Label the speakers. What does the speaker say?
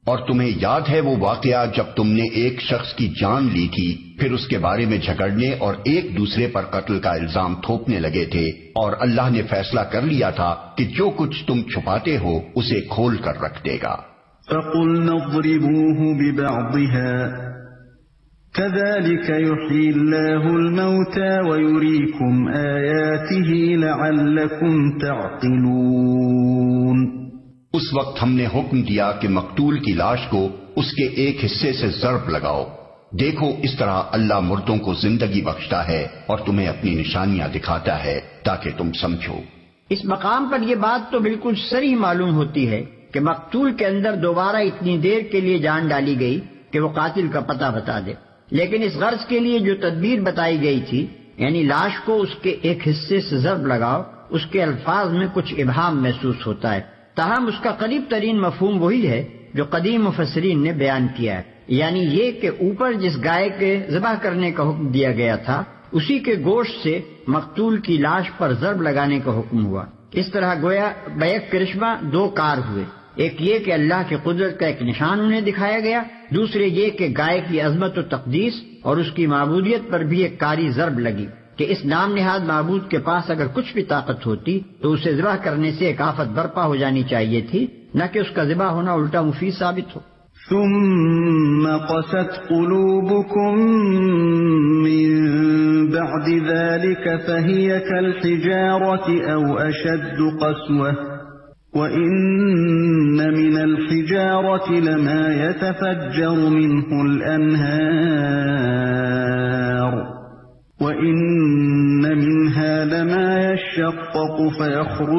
Speaker 1: اور تمہیں یاد ہے وہ واقعہ جب تم نے ایک شخص کی جان لی تھی، پھر اس کے بارے میں جھگڑنے اور ایک دوسرے پر قتل کا الزام تھوپنے لگے تھے، اور اللہ نے فیصلہ کر لیا تھا کہ جو کچھ تم چھپاتے ہو اسے کھول کر رکھ دے گا۔
Speaker 2: فَقُلْنَا اضْرِبُوهُ بِبَعْضِهَا كَذَلِكَ يُحْيِي اللَّهُ الْمَوْتَى وَيُرِيكُمْ آيَاتِهِ لَعَلَّكُمْ تَعْقِلُونَ۔
Speaker 1: اس وقت ہم نے حکم دیا کہ مقتول کی لاش کو اس کے ایک حصے سے ضرب لگاؤ، دیکھو اس طرح اللہ مردوں کو زندگی بخشتا ہے اور تمہیں اپنی نشانیاں دکھاتا ہے تاکہ تم سمجھو۔
Speaker 3: اس مقام پر یہ بات تو بالکل صریح معلوم ہوتی ہے کہ مقتول کے اندر دوبارہ اتنی دیر کے لیے جان ڈالی گئی کہ وہ قاتل کا پتہ بتا دے، لیکن اس غرض کے لیے جو تدبیر بتائی گئی تھی، یعنی لاش کو اس کے ایک حصے سے ضرب لگاؤ، اس کے الفاظ میں کچھ ابہام محسوس ہوتا ہے، تاہم اس کا قریب ترین مفہوم وہی ہے جو قدیم مفسرین نے بیان کیا ہے، یعنی یہ کہ اوپر جس گائے کے ذبح کرنے کا حکم دیا گیا تھا اسی کے گوشت سے مقتول کی لاش پر ضرب لگانے کا حکم ہوا۔ اس طرح گویا بیک کرشمہ دو کار ہوئے، ایک یہ کہ اللہ کی قدرت کا ایک نشان انہیں دکھایا گیا، دوسرے یہ کہ گائے کی عظمت و تقدیس اور اس کی معبودیت پر بھی ایک کاری ضرب لگی کہ اس نام نہاد معبود کے پاس اگر کچھ بھی طاقت ہوتی تو اسے ذبح کرنے سے ایک آفت برپا ہو جانی چاہیے تھی، نہ کہ اس کا ذبح ہونا الٹا مفید ثابت ہو۔
Speaker 2: ثم قست قلوبكم من بعد ذلك فهي كالحجارة أو أشد قسوة وَإِنَّ مِنَ الْحِجَارَةِ لَمَا يَتَفَجَّرُ مِنْهُ الْأَنْهَارُ وَإِنَّ مِنْهَا لَمَا يَشَّقَّقُ فَيَخْرُجُ